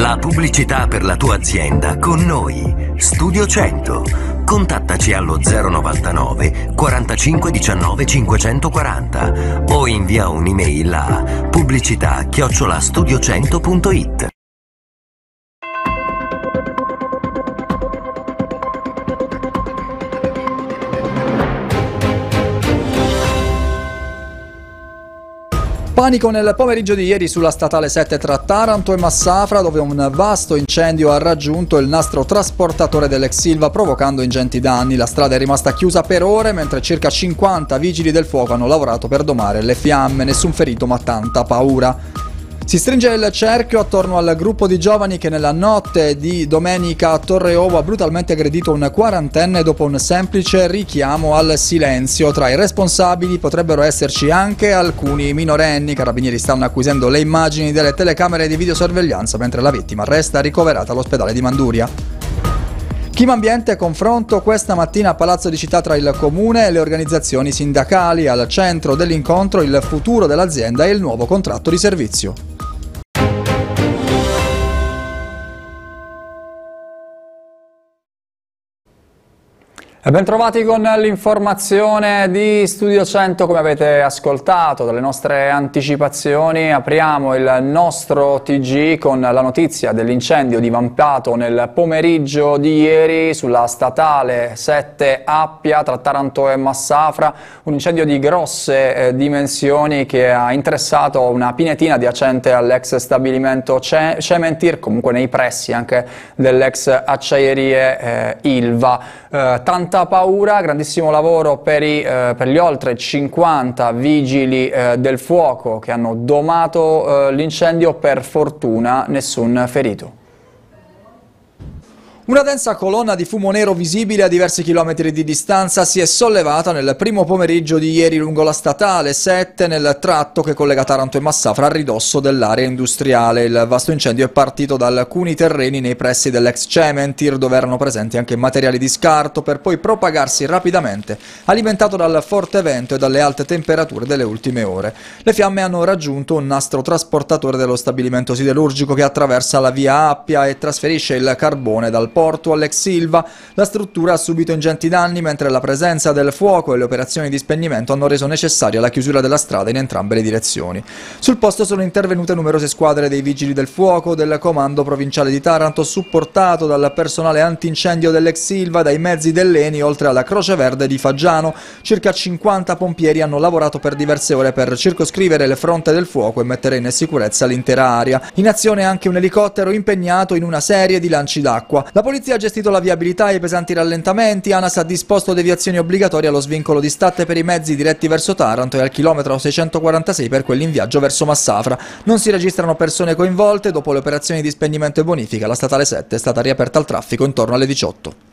La pubblicità per la tua azienda con noi. Studio 100. Contattaci allo 099 45 19 540 o invia un'email a pubblicità@studio100.it. Panico nel pomeriggio di ieri sulla statale 7 tra Taranto e Massafra, dove un vasto incendio ha raggiunto il nastro trasportatore dell'ex Silva, provocando ingenti danni. La strada è rimasta chiusa per ore, mentre circa 50 vigili del fuoco hanno lavorato per domare le fiamme. Nessun ferito, ma tanta paura. Si stringe il cerchio attorno al gruppo di giovani che nella notte di domenica a Torreovo ha brutalmente aggredito un quarantenne dopo un semplice richiamo al silenzio. Tra i responsabili potrebbero esserci anche alcuni minorenni. I carabinieri stanno acquisendo le immagini delle telecamere di videosorveglianza, mentre la vittima resta ricoverata all'ospedale di Manduria. Clima ambiente, confronto questa mattina a Palazzo di Città tra il Comune e le organizzazioni sindacali. Al centro dell'incontro il futuro dell'azienda e il nuovo contratto di servizio. E bentrovati con l'informazione di Studio 100. Come avete ascoltato dalle nostre anticipazioni, apriamo il nostro TG con la notizia dell'incendio divampato nel pomeriggio di ieri sulla statale 7 Appia tra Taranto e Massafra, un incendio di grosse dimensioni che ha interessato una pinetina adiacente all'ex stabilimento Cementir, comunque nei pressi anche dell'ex acciaierie Ilva. Tanta paura, grandissimo lavoro per gli oltre 50 vigili del fuoco che hanno domato l'incendio, per fortuna nessun ferito. Una densa colonna di fumo nero visibile a diversi chilometri di distanza si è sollevata nel primo pomeriggio di ieri lungo la statale 7 nel tratto che collega Taranto e Massafra a ridosso dell'area industriale. Il vasto incendio è partito da alcuni terreni nei pressi dell'ex Cementir, dove erano presenti anche materiali di scarto, per poi propagarsi rapidamente, alimentato dal forte vento e dalle alte temperature delle ultime ore. Le fiamme hanno raggiunto un nastro trasportatore dello stabilimento siderurgico che attraversa la via Appia e trasferisce il carbone dal porto all'ex Silva. La struttura ha subito ingenti danni, mentre la presenza del fuoco e le operazioni di spegnimento hanno reso necessaria la chiusura della strada in entrambe le direzioni. Sul posto sono intervenute numerose squadre dei vigili del fuoco del comando provinciale di Taranto, supportato dal personale antincendio dell'ex Silva, dai mezzi dell'ENI, oltre alla Croce Verde di Faggiano. Circa 50 pompieri hanno lavorato per diverse ore per circoscrivere le fronte del fuoco e mettere in sicurezza l'intera area. In azione anche un elicottero impegnato in una serie di lanci d'acqua. La polizia ha gestito la viabilità e i pesanti rallentamenti. ANAS ha disposto deviazioni obbligatorie allo svincolo di Statte per i mezzi diretti verso Taranto e al chilometro 646 per quelli in viaggio verso Massafra. Non si registrano persone coinvolte. Dopo le operazioni di spegnimento e bonifica, la statale 7 è stata riaperta al traffico intorno alle 18.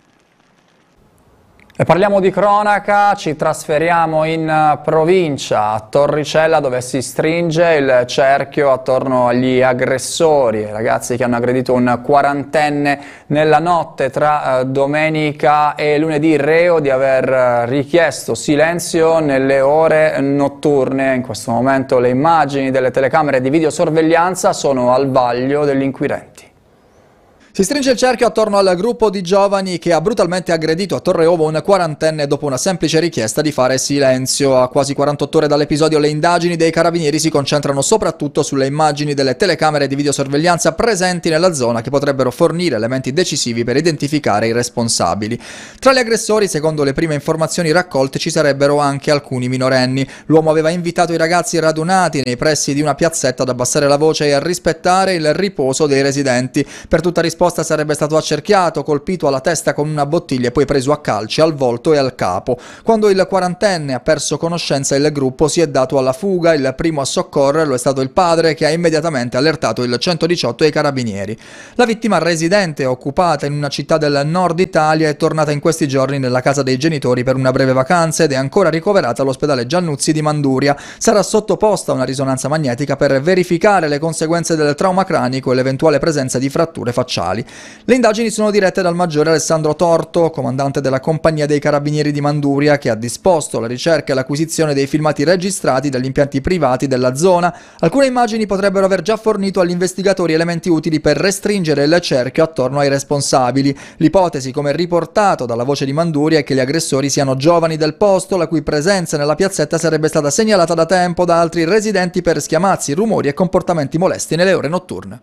E parliamo di cronaca, ci trasferiamo in provincia, a Torricella, dove si stringe il cerchio attorno agli aggressori, ragazzi che hanno aggredito un quarantenne nella notte tra domenica e lunedì, reo di aver richiesto silenzio nelle ore notturne. In questo momento le immagini delle telecamere di videosorveglianza sono al vaglio degli inquirenti. Si stringe il cerchio attorno al gruppo di giovani che ha brutalmente aggredito a Torreovo un quarantenne dopo una semplice richiesta di fare silenzio. A quasi 48 ore dall'episodio le indagini dei carabinieri si concentrano soprattutto sulle immagini delle telecamere di videosorveglianza presenti nella zona, che potrebbero fornire elementi decisivi per identificare i responsabili. Tra gli aggressori, secondo le prime informazioni raccolte, ci sarebbero anche alcuni minorenni. L'uomo aveva invitato i ragazzi radunati nei pressi di una piazzetta ad abbassare la voce e a rispettare il riposo dei residenti. Per tutta risposta sarebbe stato accerchiato, colpito alla testa con una bottiglia e poi preso a calci al volto e al capo. Quando il quarantenne ha perso conoscenza, il gruppo si è dato alla fuga. Il primo a soccorrerlo è stato il padre, che ha immediatamente allertato il 118 e i carabinieri. La vittima, residente occupata in una città del nord Italia, è tornata in questi giorni nella casa dei genitori per una breve vacanza ed è ancora ricoverata all'ospedale Giannuzzi di Manduria. Sarà sottoposta a una risonanza magnetica per verificare le conseguenze del trauma cranico e l'eventuale presenza di fratture facciali. sindacali. Le indagini sono dirette dal maggiore Alessandro Torto, comandante della compagnia dei carabinieri di Manduria, che ha disposto la ricerca e l'acquisizione dei filmati registrati dagli impianti privati della zona. Alcune immagini potrebbero aver già fornito agli investigatori elementi utili per restringere il cerchio attorno ai responsabili. L'ipotesi, come riportato dalla Voce di Manduria, è che gli aggressori siano giovani del posto, la cui presenza nella piazzetta sarebbe stata segnalata da tempo da altri residenti per schiamazzi, rumori e comportamenti molesti nelle ore notturne.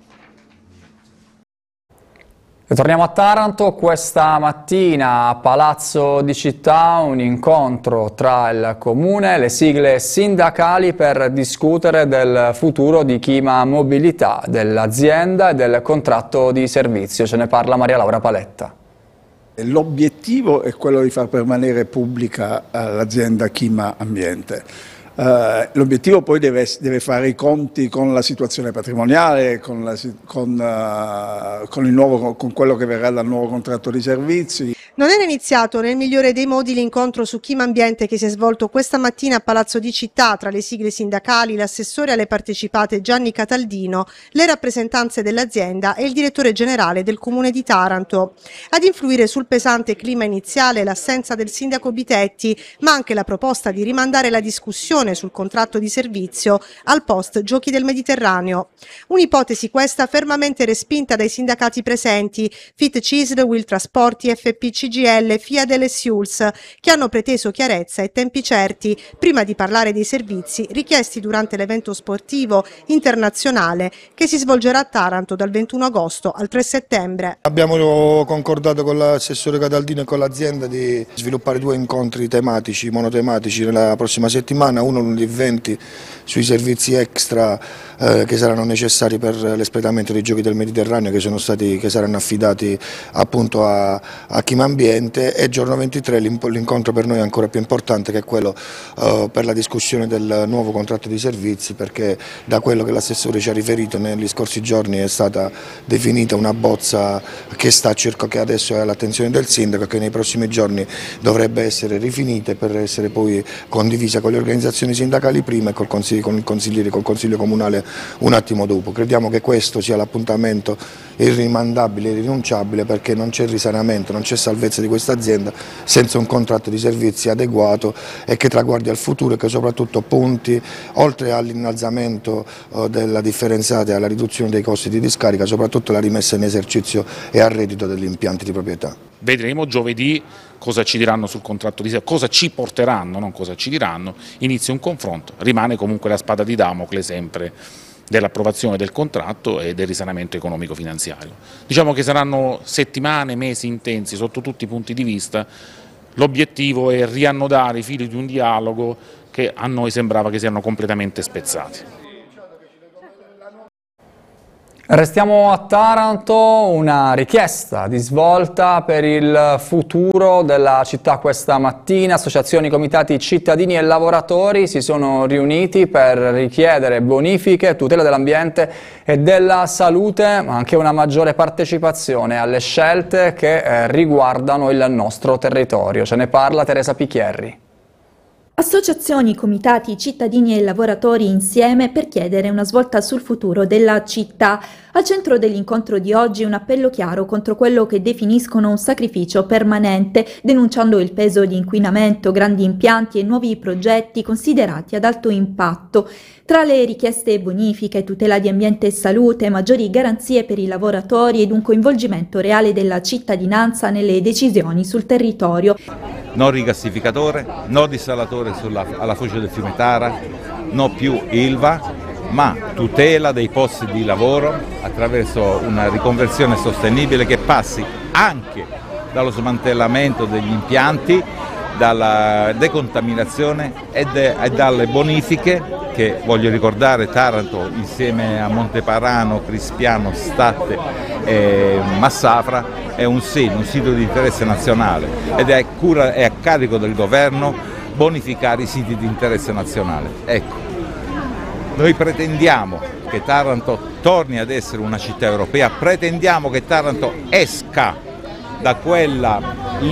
Torniamo a Taranto. Questa mattina a Palazzo di Città un incontro tra il Comune e le sigle sindacali per discutere del futuro di Chima Mobilità, dell'azienda e del contratto di servizio. Ce ne parla Maria Laura Paletta. L'obiettivo è quello di far permanere pubblica l'azienda Chima Ambiente. L'obiettivo poi deve fare i conti con la situazione patrimoniale, con quello che verrà dal nuovo contratto di servizi. Non era iniziato nel migliore dei modi l'incontro su Chima Ambiente che si è svolto questa mattina a Palazzo di Città tra le sigle sindacali, l'assessore alle partecipate Gianni Cataldino, le rappresentanze dell'azienda e il direttore generale del Comune di Taranto. Ad influire sul pesante clima iniziale l'assenza del sindaco Bitetti, ma anche la proposta di rimandare la discussione sul contratto di servizio al post Giochi del Mediterraneo. Un'ipotesi questa fermamente respinta dai sindacati presenti, Fit CISL, Will Trasporti, FP CGL, Fiat e Siuls, che hanno preteso chiarezza e tempi certi prima di parlare dei servizi richiesti durante l'evento sportivo internazionale che si svolgerà a Taranto dal 21 agosto al 3 settembre. Abbiamo concordato con l'assessore Cataldino e con l'azienda di sviluppare 2 incontri tematici, monotematici nella prossima settimana, uno lunedì 20 sui servizi extra che saranno necessari per l'espletamento dei Giochi del Mediterraneo che saranno affidati appunto a Chima Ambiente, e giorno 23 l'incontro per noi è ancora più importante, che è quello per la discussione del nuovo contratto di servizi, perché da quello che l'assessore ci ha riferito negli scorsi giorni è stata definita una bozza che adesso è all'attenzione del sindaco e che nei prossimi giorni dovrebbe essere rifinita per essere poi condivisa con le organizzazioni sindacali prima e col Consiglio Comunale un attimo dopo. Crediamo che questo sia l'appuntamento irrimandabile, irrinunciabile, perché non c'è risanamento, non c'è salvezza di questa azienda senza un contratto di servizi adeguato e che traguardi al futuro e che soprattutto punti, oltre all'innalzamento della differenziata e alla riduzione dei costi di discarica, soprattutto la rimessa in esercizio e al reddito degli impianti di proprietà. Vedremo giovedì cosa ci diranno sul contratto di servizio, cosa ci porteranno, non cosa ci diranno. Inizia un confronto, rimane comunque la spada di Damocle sempre dell'approvazione del contratto e del risanamento economico-finanziario. Diciamo che saranno settimane, mesi intensi sotto tutti i punti di vista. L'obiettivo è riannodare i fili di un dialogo che a noi sembrava che siano completamente spezzati. Restiamo a Taranto, una richiesta di svolta per il futuro della città questa mattina. Associazioni, comitati cittadini e lavoratori si sono riuniti per richiedere bonifiche, tutela dell'ambiente e della salute, ma anche una maggiore partecipazione alle scelte che riguardano il nostro territorio. Ce ne parla Teresa Picchierri. Associazioni, comitati, cittadini e lavoratori insieme per chiedere una svolta sul futuro della città. Al centro dell'incontro di oggi un appello chiaro contro quello che definiscono un sacrificio permanente, denunciando il peso di inquinamento, grandi impianti e nuovi progetti considerati ad alto impatto. Tra le richieste bonifiche, tutela di ambiente e salute, maggiori garanzie per i lavoratori ed un coinvolgimento reale della cittadinanza nelle decisioni sul territorio. No rigassificatore, no dissalatore alla foce del fiume Tara, no più Ilva, ma tutela dei posti di lavoro attraverso una riconversione sostenibile che passi anche dallo smantellamento degli impianti, dalla decontaminazione e dalle bonifiche che, voglio ricordare, Taranto insieme a Monteparano, Crispiano, Statte e Massafra è un sito di interesse nazionale ed è a carico del governo bonificare i siti di interesse nazionale. Ecco, noi pretendiamo che Taranto torni ad essere una città europea, pretendiamo che Taranto esca da quella